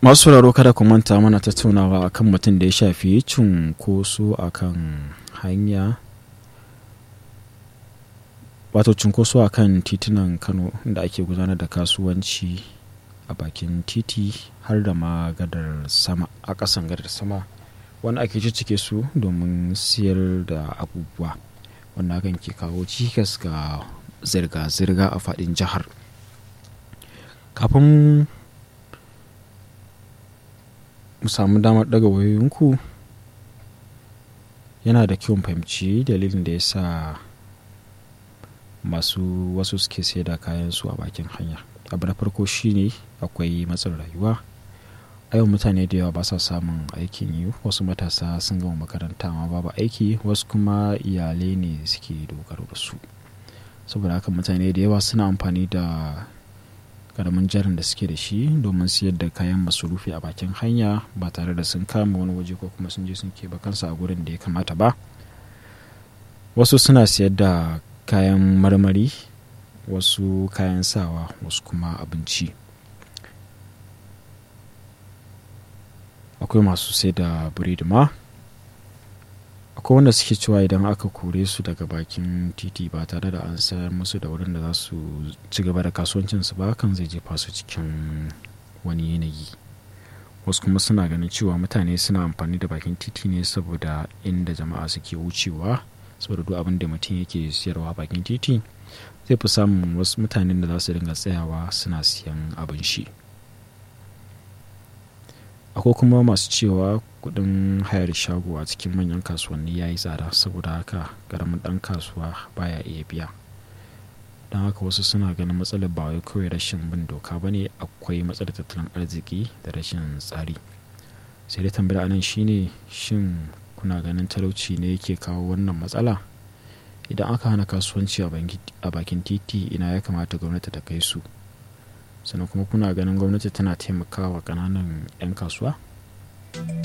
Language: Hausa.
masu sauraro kada ku manta mana tattaunawa akan mutum da ya shafi cunkoso akan hanya, wato cunkoso akan titunan Kano da ake gudanar da kasuwanci a bakin titi har da ma gadar sama, a ƙasan gadar sama wanda ake ciccike su domin siyar da abubuwa, wanda hakan ke kawo cikas ga zirga-zirga a faɗin jihar. Kafin mu samu damar daga wayoyinku, yana da kyau fahimci dalilin da ya sa wasu suke sayar da kayansu a bakin hanya. Abu na farko shine akwai matsin rayuwa. A yau mutane da yawa ba sa samun aikin yi, wasu matasa sun gama makaranta amma babu aiki, wasu kuma iyalai ne suke dogaro da su. Saboda haka mutane da yawa suna amfani da karamin jarin da suke da shi domin siyar da kayan masarufi a bakin hanya ba tare da sun kama wani waje ko kuma sun je sun keɓe kansu a gurin da ya kamata ba. Wasu suna siyar da kayan marmari, wasu kayan sawa, wasu kuma abinci. Akwai masu sai da biredi ma. Akwai wanda suke cewa idan aka kore su daga bakin titi ba tare da an sayar musu da wurin da za su ci gaba da kasuwancinsu ba, kan zai jefa su cikin wani yanayi. Wasu kuma suna ganin cewa mutane suna amfani da bakin titi ne saboda inda jama'a suke wucewa, saboda duk abin da mutum yake siyarwa bakin titi zai fi samun wasu mutanen da za su dinga tsayawa suna siyan abin shi. Akwai kuma masu cewa kudin hayar shago a cikin manyan kasuwanni ya yi tsada, saboda haka karamin dan kasuwa baya iya biya. Don haka wasu suna ganin matsalar ba wai kawai rashin bin doka ba ne, akwai matsalar tattalin arziki da rashin tsari. Sai dai tambayar anan shine, shin kuna ganin talauci ne yake kawo wannan matsala? Idan aka hana kasuwanci a bakin titi, ina ya kamata gwamnati ta kai su? Sannan kuma kuna ganin gwamnati tana taimakawa ƙananan 'yan kasuwa?